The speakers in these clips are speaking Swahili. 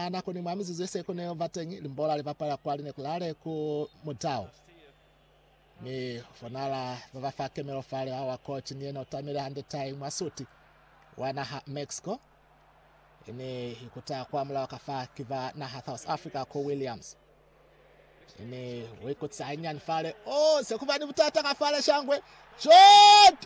mwana kuni mwamizi zese kune vatengi limbola livapala kwali nekulale ku mutao mi fonala vavafake melofale hawa coach niena utamile hande tai mwasuti wana Mexico ini ikuta kwa mla wakafa kiva na South Africa ko Williams ini wikutsa inyan fale sekuva ni butata kafale shangwe shot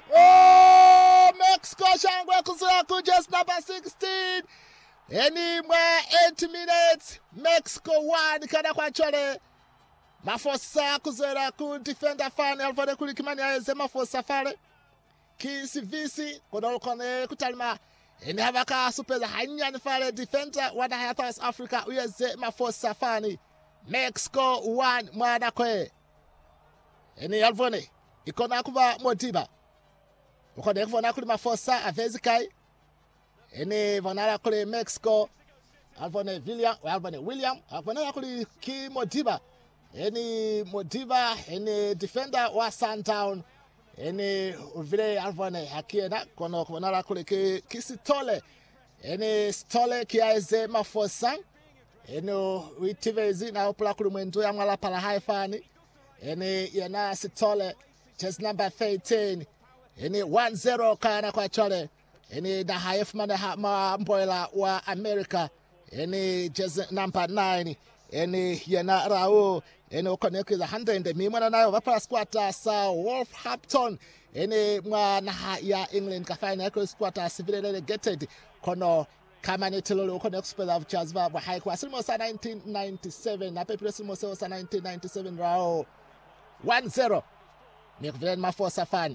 Mexico shangwe kuzula ku just number 16 ini mwa 8 minutes Mexico 1 kada kwa chole mafosa kuzera ku defender fan alvode kulikimani aeze mafosa fale kisivisi kodolkone kutalima ini habaka supeza hanyani fale defender wana South Africa uyeze mafosa fani Mexico 1 mwana kwe ini alvone ikona kuba Modiba ukone kuvona kuli mafosa avezikai ini vonala kuli Mexico alvone William alvone kuli ki Modiba ini Modiba ini defender wa Sundown ini vile alvone hakiena kono kuvonala kuli kisitole ini stole kiaeze mafosa eno witivezi na opula kuli mwendo ya mwala pala haifani eni yana sitole just number 13 eni 1-0 kana kwa chole eni na haifmane mboila wa America eni just number 9 eni yana rao eni ukonekiza 100 mimwana nayo vapala squata sa Wolverhampton eni mwana ya England kafanya yako squata civil relegated kono kama netilolo ukone kuspeza vuchazva wa haikuwa silimo sa 1997 na pepile silimo sa 1997 rao 1-0 ni kuvileni mafosa fani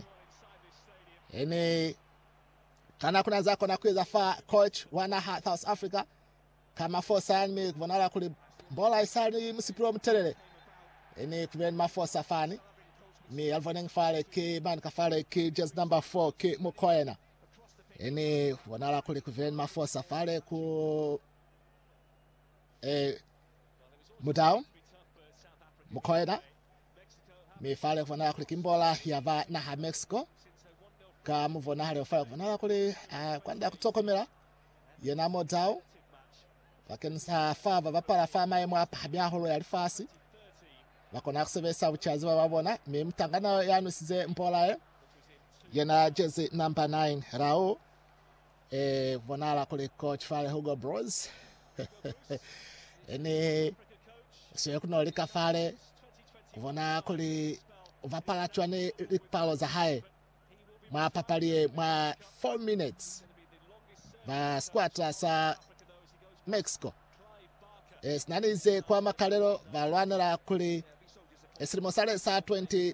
eni kana kuna zako na kuweza fa coach wana South Africa kama fosa yani mi kuvonala kuli mbola isani musipiro mtelele eni kuvileni mafosa fani mi alvoneng fale ki man kafale ki just number 4 ki Mukoena eni wanala kuli kuveni mafosa fale ku Mutao Mukoena mi fale wanala kuli kimbola yava na Mexico ka muvona hale fale wanala kuli kwanda kutokomera yena Mutao lakini sa fava vapala fama yemwa hapa holo ya lifasi wakona kusebesa uchazi wa wabona mi mtangana yanusize mpola yena jezi number 9 rao vonala kuli coach fale Hugo Bros eni siyo kunolika fale kuvona kuli vapala chwane likpalo za hae mwa papalie mwa 4 minutes va squata sa Mexico sinanize kwa makalero valwanela kuli esilimosale sa 2010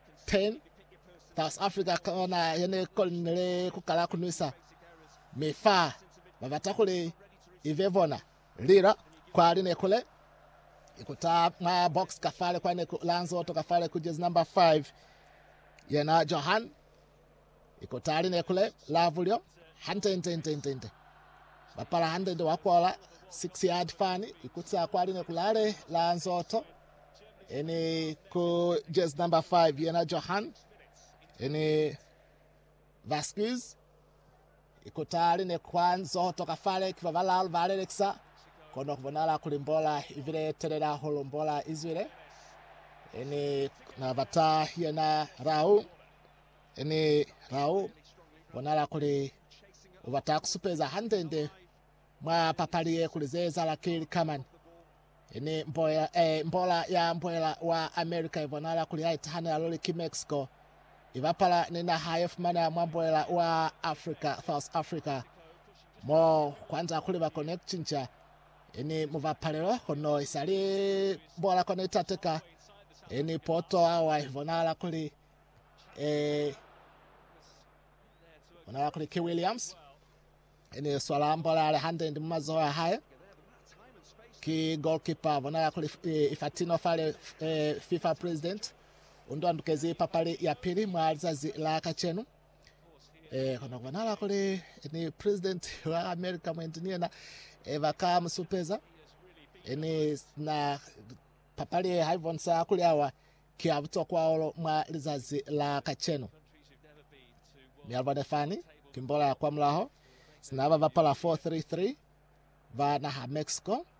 South Africa kona yene kolnele kukala kunuisa mifa vavatakuli ivevona lira kwa aline kule ikuta ma box kafale kwa ine lanzo oto kafale kujezi number 5 yena Johan ikuta aline kule lavulio hante vapala hante wakola 6 yard fani ikuta kwa aline kulare lanzo oto eni ku jezi number 5 yena Johan eni Vasquez ikutali ne kwanzo toka fale kivavala valelexa kono kubonala kulimbola ivile telela holombola izwile eni na bata yena Rau eni Rau bonala kuli ubata kusupeza handende mwa papalie kulizeza la kili kaman eni mbola ya mbola wa America ibonala kuli haitahane aloli ki Mexico ivapala nina haif mana mwamboela wa Africa South Africa mo kwanza kuli ba connectincha eni muvapalelo kono isali bola kono itateka eni poto awa ivonala kuli vonala kuli ki Williams eni swala mbola ale hande ndi mazoa haya ki goalkeeper vonala kuli Infantino fale FIFA president undo andukezi papali ya pili mwalizazi la kachenu kono kwanala kuli ni president wa America mwendiniena vaka msupeza eni na papali haivonsa kuli awa kia kwa olo mwalizazi la kachenu mialvane fani kimbola ya kwa mlaho sinaba vapala 4-3-3 va na Mexico